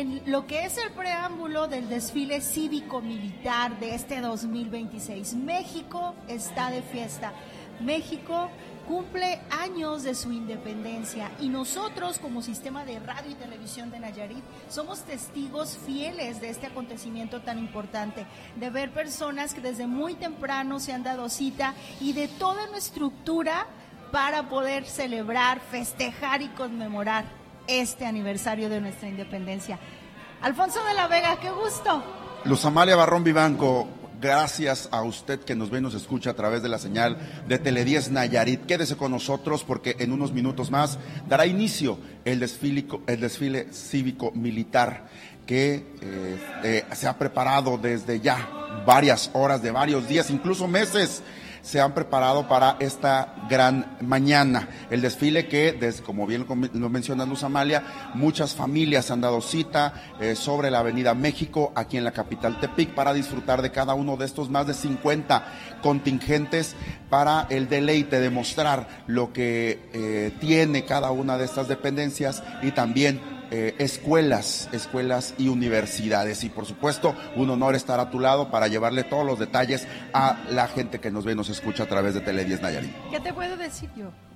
en lo que es el preámbulo del desfile cívico-militar de este 2026. México está de fiesta. México cumple años de su independencia y nosotros como sistema de radio y televisión de Nayarit somos testigos fieles de este acontecimiento tan importante, de ver personas que desde muy temprano se han dado cita y de toda una estructura para poder celebrar, festejar y conmemorar este aniversario de nuestra independencia. Alfonso de la Vega, qué gusto. Luz Amalia Barrón Vivanco, gracias a usted que nos ve y nos escucha a través de la señal de Tele10 Nayarit. Quédese con nosotros porque en unos minutos más dará inicio el desfile cívico-militar que se ha preparado desde ya varias horas, de varios días, incluso meses. Se han preparado para esta gran mañana. El desfile que, como bien lo menciona Luz Amalia, muchas familias han dado cita sobre la Avenida México, aquí en la capital Tepic, para disfrutar de cada uno de estos más de 50 contingentes para el deleite de mostrar lo que tiene cada una de estas dependencias y también escuelas y universidades. Y por supuesto, un honor estar a tu lado para llevarle todos los detalles a la gente que nos ve y nos escucha a través de Tele10 Nayarit. ¿Qué te puedo decir yo?